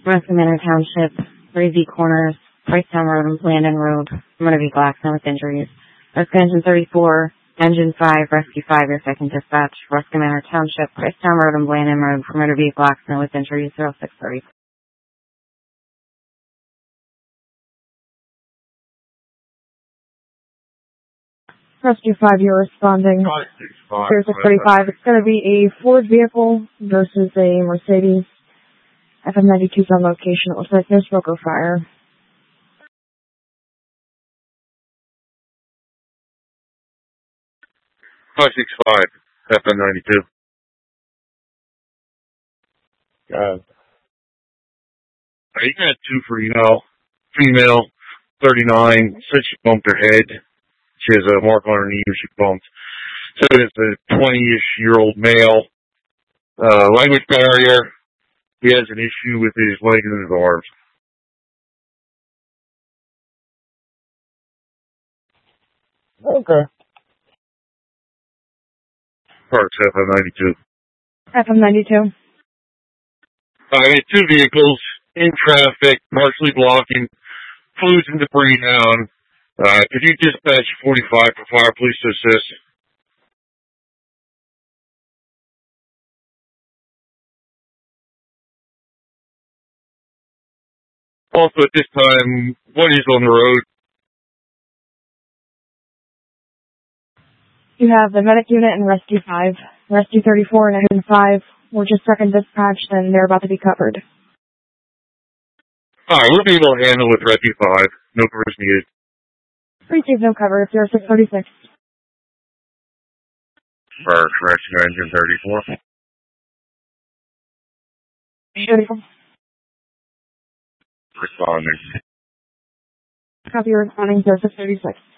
Manor Township, 3Z Corners, Pricetown Road, Landon Road, Motor Vehicle accident with injuries. Rescue Engine 34, Engine 5, Rescue 5, your second dispatch. Rescue Manor Township, Pricetown Road and Landon Road, Motor Vehicle accident with injuries, 0630. Rescue 5, you're responding. Here's 635. It's going to be a Ford vehicle versus a Mercedes. FM92's on location. It looks like no smoke or fire. 565, FM92. You got two for female, 39, said she bumped her head. She has a mark on her knee where she bumped. Said it's a 20-ish-year-old male. Language barrier. He has an issue with his leg and his arms. Okay. Parks FM92. FM92. I had two vehicles in traffic, partially blocking, fluids and debris down. Could you dispatch 45 for fire police to assist? Also at this time, what is on the road? You have the medic unit and Rescue 5. Rescue 34 and Engine 5 were just second dispatched and they're about to be covered. Alright, we'll be able to handle with Rescue 5. No covers needed. Receive no cover. It's 0636. First, Rescue Engine 34. Beautiful. Responding. Copy, responding 0636.